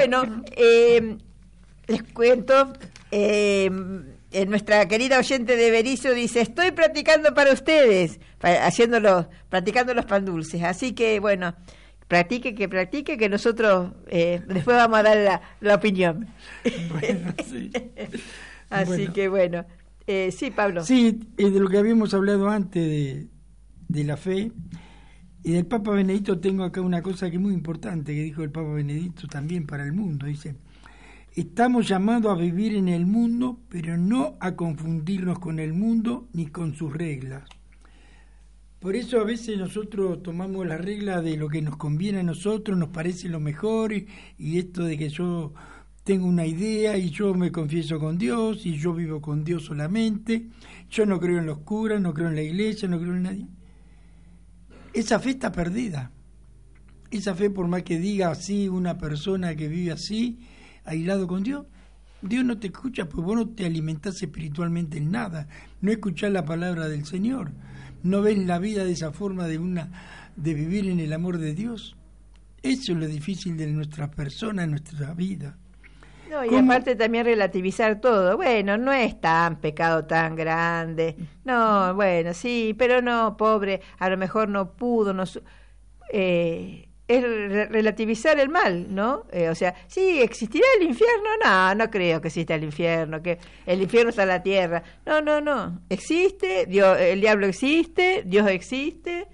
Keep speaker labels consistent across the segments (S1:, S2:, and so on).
S1: Bueno, les cuento, nuestra querida oyente de Berisso dice, estoy practicando para ustedes, practicando los pan dulces, así que bueno, practique, que nosotros después vamos a dar la opinión.
S2: Bueno, sí.
S1: Así
S2: bueno.
S1: que bueno, sí, Pablo.
S2: Sí, de lo que habíamos hablado antes de la fe y del Papa Benedicto, tengo acá una cosa que es muy importante que dijo el Papa Benedicto también para el mundo. Dice, estamos llamados a vivir en el mundo, pero no a confundirnos con el mundo ni con sus reglas. Por eso a veces nosotros tomamos la regla de lo que nos conviene a nosotros, nos parece lo mejor, y esto de que yo tengo una idea y yo me confieso con Dios y yo vivo con Dios solamente, yo no creo en los curas, no creo en la iglesia, no creo en nadie. Esa fe está perdida. Esa fe, por más que diga así una persona que vive así, aislado con Dios, Dios no te escucha, pues vos no te alimentás espiritualmente en nada, no escuchás la palabra del Señor, no ves la vida de esa forma de vivir en el amor de Dios. Eso es lo difícil de nuestra persona, nuestra vida.
S1: No, y aparte también relativizar todo. Bueno, no es tan pecado tan grande. No, bueno, sí, pero no, pobre, a lo mejor no pudo, es relativizar el mal, ¿no? O sea, sí, ¿existirá el infierno? No creo que exista el infierno, que el infierno está en la tierra. No, existe, Dios, el diablo existe, Dios existe,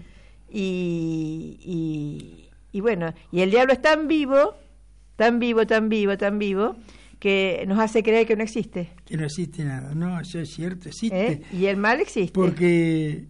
S1: y bueno, y el diablo es tan vivo, que nos hace creer que no existe.
S2: Que no existe nada. No, eso es cierto, existe.
S1: Y el mal existe.
S2: Porque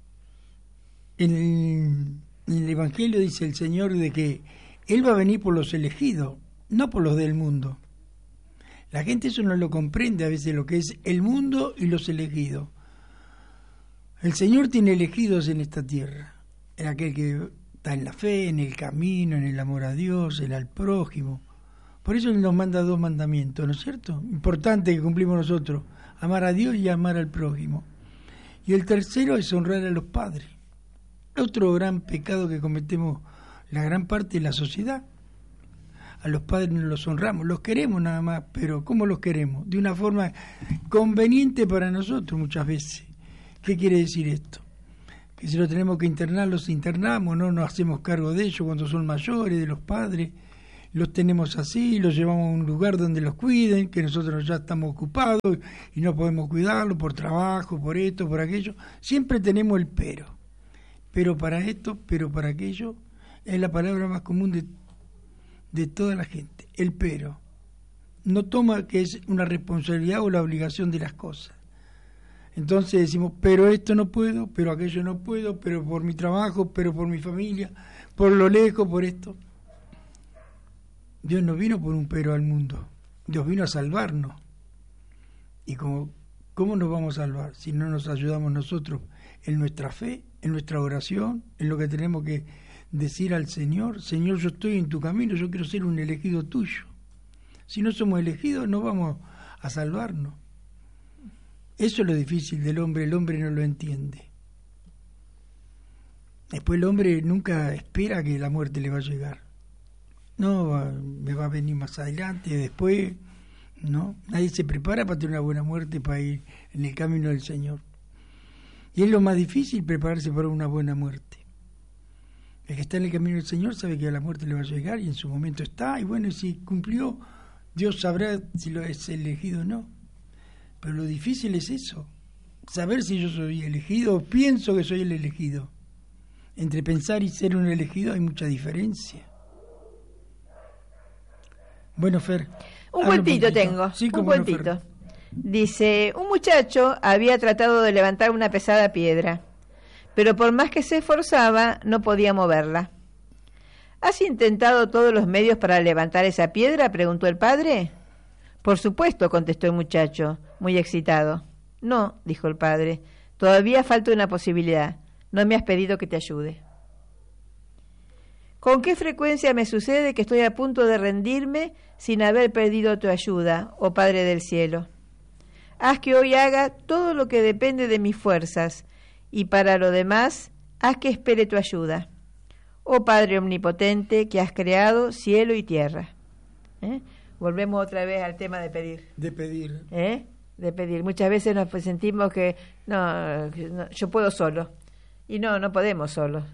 S2: en el Evangelio dice el Señor de que Él va a venir por los elegidos, no por los del mundo. La gente eso no lo comprende a veces, lo que es el mundo y los elegidos. El Señor tiene elegidos en esta tierra. En aquel que está en la fe, en el camino, en el amor a Dios, el al prójimo. Por eso Él nos manda 2 mandamientos, ¿no es cierto? Importante que cumplimos nosotros, amar a Dios y amar al prójimo. Y el tercero es honrar a los padres. Otro gran pecado que cometemos la gran parte de la sociedad. A los padres no los honramos, los queremos nada más, pero ¿cómo los queremos? De una forma conveniente para nosotros muchas veces. ¿Qué quiere decir esto? Que si lo tenemos que internar, los internamos, no nos hacemos cargo de ellos cuando son mayores, de los padres, los tenemos así, los llevamos a un lugar donde los cuiden, que nosotros ya estamos ocupados y no podemos cuidarlos por trabajo, por esto, por aquello. Siempre tenemos el pero para esto, pero para aquello, es la palabra más común de toda la gente, el pero. No toma que es una responsabilidad o la obligación de las cosas. Entonces decimos, pero esto no puedo, pero aquello no puedo, pero por mi trabajo, pero por mi familia, por lo lejos, por esto. Dios no vino por un pero al mundo, Dios vino a salvarnos. Y ¿cómo nos vamos a salvar si no nos ayudamos nosotros en nuestra fe, en nuestra oración, en lo que tenemos que decir al Señor? Señor, yo estoy en tu camino, yo quiero ser un elegido tuyo. Si no somos elegidos no vamos a salvarnos. Eso es lo difícil del hombre, el hombre no lo entiende. Después el hombre nunca espera que la muerte le va a llegar. No, me va a venir más adelante, después, ¿no? Nadie se prepara para tener una buena muerte, para ir en el camino del Señor. Y es lo más difícil, prepararse para una buena muerte. El que está en el camino del Señor sabe que a la muerte le va a llegar y en su momento está, y bueno, si cumplió, Dios sabrá si lo es elegido o no. Pero lo difícil es eso, saber si yo soy elegido o pienso que soy el elegido. Entre pensar y ser un elegido hay mucha diferencia. Bueno, Fer.
S1: Un cuentito tengo, sí, un cuentito. Fer. Dice, un muchacho había tratado de levantar una pesada piedra, pero por más que se esforzaba, no podía moverla. ¿Has intentado todos los medios para levantar esa piedra?, preguntó el padre. Por supuesto, contestó el muchacho, muy excitado. No, dijo el padre, todavía falta una posibilidad. No me has pedido que te ayude. ¿Con qué frecuencia me sucede que estoy a punto de rendirme sin haber pedido tu ayuda, oh Padre del cielo? Haz que hoy haga todo lo que depende de mis fuerzas, y para lo demás, haz que espere tu ayuda. Oh Padre omnipotente, que has creado cielo y tierra. Volvemos otra vez al tema de pedir.
S2: De pedir.
S1: De pedir. Muchas veces nos sentimos que no, yo puedo solo. Y no podemos solos.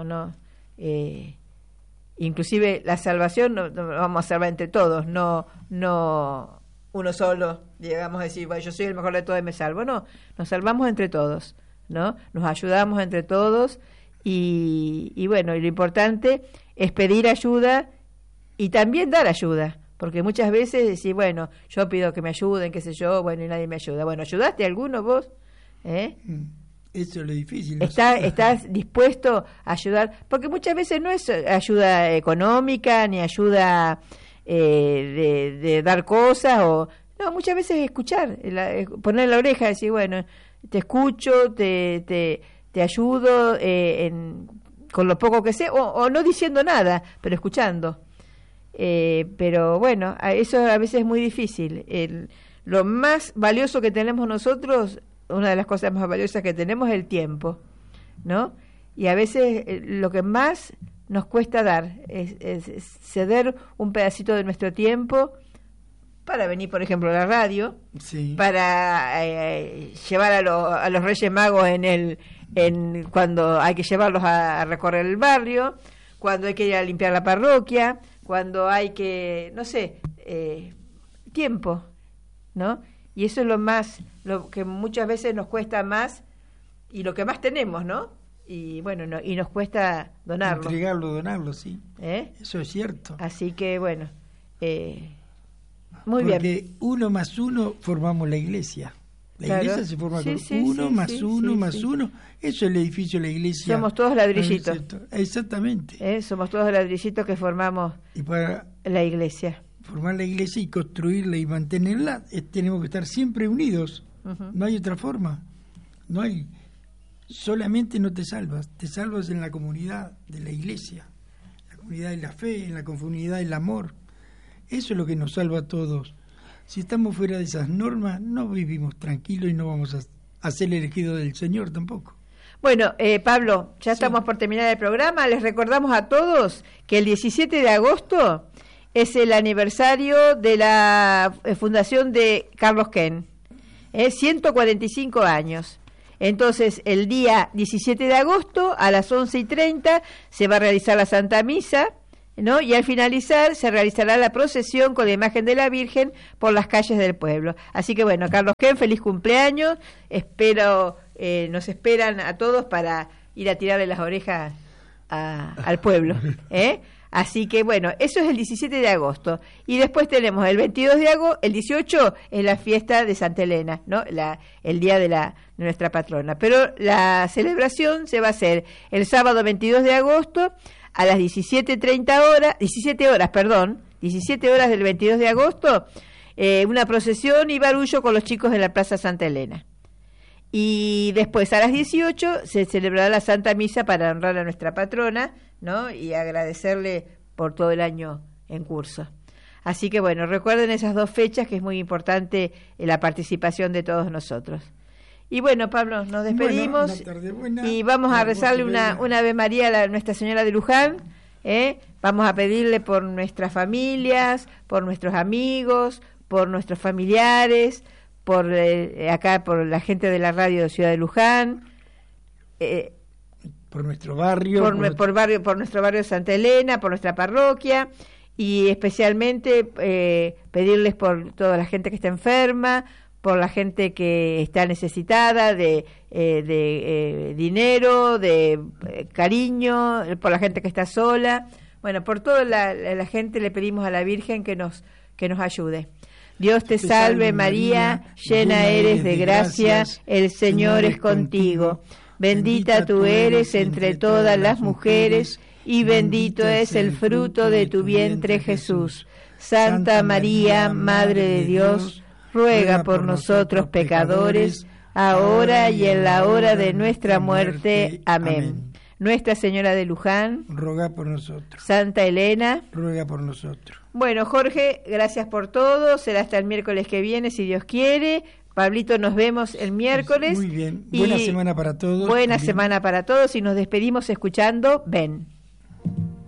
S1: Inclusive la salvación no vamos a salvar entre todos, no uno solo, digamos decir, bueno, yo soy el mejor de todos y me salvo. No, nos salvamos entre todos, ¿no? Nos ayudamos entre todos y bueno, y lo importante es pedir ayuda y también dar ayuda, porque muchas veces decís, bueno, yo pido que me ayuden, qué sé yo, bueno, y nadie me ayuda. Bueno, ¿ayudaste a alguno vos?
S2: Eso es lo difícil.
S1: ¿Estás dispuesto a ayudar? Porque muchas veces no es ayuda económica ni ayuda de dar cosas no, muchas veces escuchar, poner la oreja y decir, bueno, te escucho, te ayudo con lo poco que sé, o no diciendo nada, pero escuchando. Pero bueno, eso a veces es muy difícil. Lo más valioso que tenemos nosotros, una de las cosas más valiosas que tenemos es el tiempo, ¿no? Y a veces lo que más nos cuesta dar es ceder un pedacito de nuestro tiempo para venir, por ejemplo, a la radio, sí, para llevar a los Reyes Magos cuando hay que llevarlos a recorrer el barrio, cuando hay que ir a limpiar la parroquia, cuando hay que, no sé, tiempo, ¿no? Y eso es lo que muchas veces nos cuesta más y lo que más tenemos, ¿no? Y bueno, y nos cuesta donarlo.
S2: Donarlo, sí. Eso es cierto.
S1: Así que bueno, muy bien.
S2: Porque 1 más 1 formamos la iglesia. La iglesia se forma con 1 más 1 más 1. Eso es el edificio de la iglesia.
S1: Somos todos ladrillitos.
S2: Exactamente.
S1: Somos todos ladrillitos que formamos la iglesia.
S2: Formar la iglesia y construirla y mantenerla, tenemos que estar siempre unidos. No hay otra forma. No hay. Solamente no te salvas en la comunidad de la iglesia, la comunidad de la fe, en la comunidad del amor. Eso es lo que nos salva a todos. Si estamos fuera de esas normas, no vivimos tranquilos y no vamos a ser elegidos del Señor tampoco.
S1: Bueno, Pablo, ya estamos por terminar el programa. Les recordamos a todos que el 17 de agosto es el aniversario de la fundación de Carlos Ken. 145 años. Entonces, el día 17 de agosto, a las 11:30, se va a realizar la Santa Misa, ¿no? Y al finalizar, se realizará la procesión con la imagen de la Virgen por las calles del pueblo. Así que, bueno, Carlos Ken, feliz cumpleaños. Nos esperan a todos para ir a tirarle las orejas al pueblo, Así que, bueno, eso es el 17 de agosto. Y después tenemos el 22 de agosto, el 18 es la fiesta de Santa Elena, ¿no? El día de nuestra patrona. Pero la celebración se va a hacer el sábado 22 de agosto a las 17 horas del 22 de agosto, una procesión y barullo con los chicos en la Plaza Santa Elena. Y después a las 18 se celebrará la Santa Misa para honrar a nuestra patrona, ¿no? Y agradecerle por todo el año en curso. Así que bueno, recuerden esas 2 fechas, que es muy importante la participación de todos nosotros. Y bueno, Pablo, nos despedimos.
S2: Una tarde buena,
S1: y vamos a rezarle una Ave María a Nuestra Señora de Luján. Vamos a pedirle por nuestras familias, por nuestros amigos, por nuestros familiares, por la gente de la radio de Ciudad de Luján,
S2: por nuestro barrio,
S1: por nuestro barrio de Santa Elena, por nuestra parroquia, y especialmente pedirles por toda la gente que está enferma, por la gente que está necesitada de dinero, de cariño, por la gente que está sola. Bueno, por toda la gente le pedimos a la Virgen que nos ayude. Dios te salve María, llena eres de gracia, el Señor es contigo. Bendita tú eres entre todas las mujeres, y bendito es el fruto de tu vientre Jesús. Santa María, Madre de Dios, ruega por nosotros pecadores, ahora y en la hora de nuestra muerte. Amén. Nuestra Señora de Luján,
S2: ruega por nosotros.
S1: Santa Elena,
S2: ruega por nosotros.
S1: Bueno, Jorge, gracias por todo. Será hasta el miércoles que viene, si Dios quiere. Pablito, nos vemos el miércoles.
S2: Muy bien. Buena semana para todos.
S1: Buena semana para todos, y nos despedimos escuchando Ven.